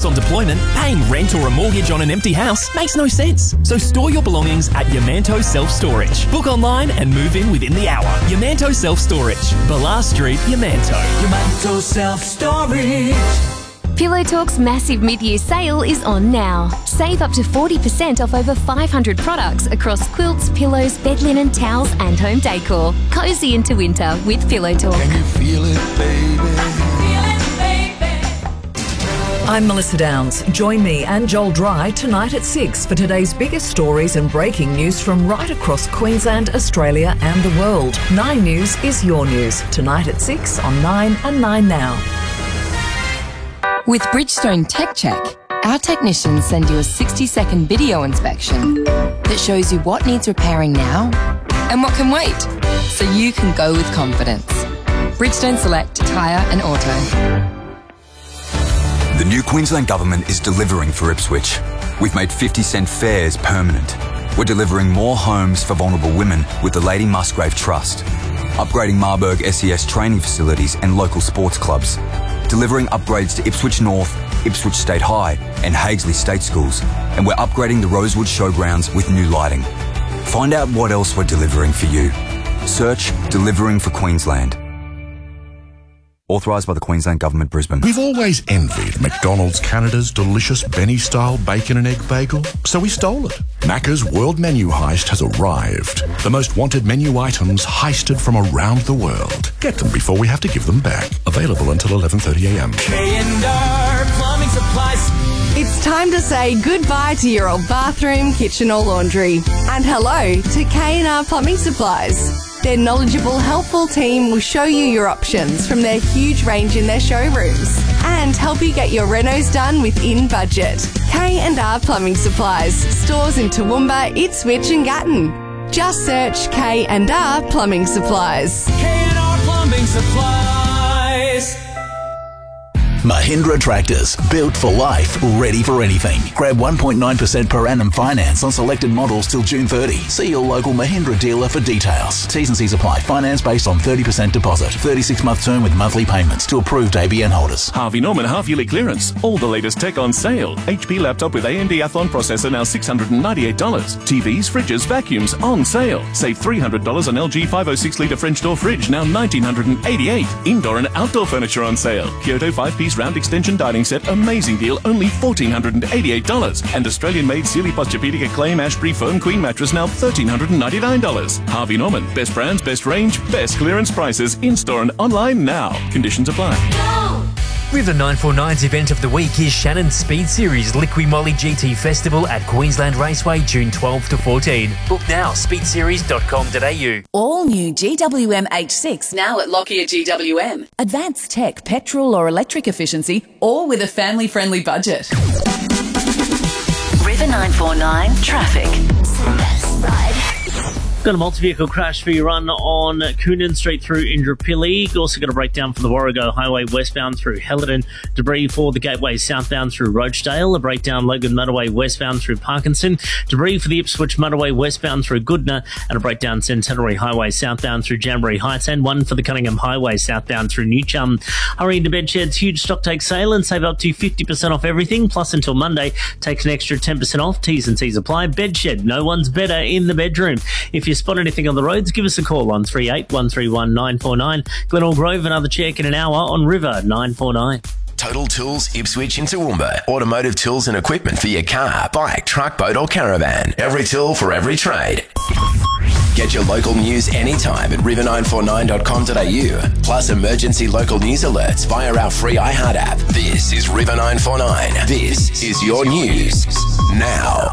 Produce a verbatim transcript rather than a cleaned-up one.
on deployment, paying rent or a mortgage on an empty house makes no sense. So store your belongings at Yamanto Self-Storage. Book online and move in within the hour. Yamanto Self-Storage. Balar Street, Yamanto. Yamanto Self-Storage. Pillow Talk's massive mid-year sale is on now. Save up to forty percent off over five hundred products across quilts, pillows, bed linen, towels and home decor. Cozy into winter with Pillow Talk. Can you feel it, baby? I'm Melissa Downs. Join me and Joel Dry tonight at six for today's biggest stories and breaking news from right across Queensland, Australia and the world. Nine News is your news. Tonight at six on Nine and Nine Now. With Bridgestone Tech Check, our technicians send you a sixty second video inspection that shows you what needs repairing now and what can wait, so you can go with confidence. Bridgestone Select Tyre and Auto. The new Queensland Government is delivering for Ipswich. We've made fifty cent fares permanent. We're delivering more homes for vulnerable women with the Lady Musgrave Trust, upgrading Marburg S E S training facilities and local sports clubs, delivering upgrades to Ipswich North, Ipswich State High and Hagesley State Schools, and we're upgrading the Rosewood Showgrounds with new lighting. Find out what else we're delivering for you. Search Delivering for Queensland. Authorised by the Queensland Government, Brisbane. We've always envied McDonald's Canada's delicious Benny-style bacon and egg bagel, so we stole it. Macca's World Menu Heist has arrived. The most wanted menu items heisted from around the world. Get them before we have to give them back. Available until eleven thirty a m. K and R Plumbing Supplies. It's time to say goodbye to your old bathroom, kitchen or laundry. And hello to K and R Plumbing Supplies. Their knowledgeable, helpful team will show you your options from their huge range in their showrooms and help you get your renos done within budget. K and R Plumbing Supplies. Stores in Toowoomba, Ipswich and Gatton. Just search K and R Plumbing Supplies. K and R Plumbing Supplies. Mahindra Tractors, built for life, ready for anything. Grab one point nine percent per annum finance on selected models till June thirtieth. See your local Mahindra dealer for details. T's and C's apply. Finance based on thirty percent deposit. thirty-six month term with monthly payments to approved A B N holders. Harvey Norman half-yearly clearance. All the latest tech on sale. H P laptop with A M D Athlon processor now six hundred ninety-eight dollars. T Vs, fridges, vacuums on sale. Save three hundred dollars on L G five oh six litre French door fridge, now one thousand nine hundred eighty-eight dollars. Indoor and outdoor furniture on sale. Kyoto five-piece round extension dining set, amazing deal, only one thousand four hundred eighty-eight dollars. And Australian-made Sealy Posturepedic Acclaim Ashbury Foam Queen mattress, now one thousand three hundred ninety-nine dollars. Harvey Norman, best brands, best range, best clearance prices, in-store and online now. Conditions apply. River nine forty-nine's event of the week is Shannon's Speed Series Liqui Moly G T Festival at Queensland Raceway, June twelfth to fourteenth. Book now, speed series dot com dot a u. All new G W M H six now at Lockyer G W M. Advanced tech, petrol or electric efficiency, all with a family-friendly budget. River nine forty-nine traffic. Got a multi-vehicle crash for your run on Coonan Street through Indooroopilly. Also got a breakdown for the Warrego Highway westbound through Hellerton. Debris for the Gateway southbound through Rochdale. A breakdown Logan Motorway westbound through Parkinson. Debris for the Ipswich Motorway westbound through Goodna. And a breakdown Centenary Highway southbound through Jamboree Heights. And one for the Cunningham Highway southbound through Newchum. Hurry into Bedshed's huge stock take sale and save up to fifty percent off everything. Plus until Monday, takes an extra ten percent off. T's and C's apply. Bedshed, no one's better in the bedroom. If you spot anything on the roads, give us a call on three eight one three one nine four nine. Glenelg Grove, another check in an hour on River nine forty-nine. Total Tools, Ipswich and Toowoomba. Automotive tools and equipment for your car, bike, truck, boat or caravan. Every tool for every trade. Get your local news anytime at river nine forty-nine dot com dot a u. Plus emergency local news alerts via our free iHeart app. This is River nine forty-nine. This is your news now.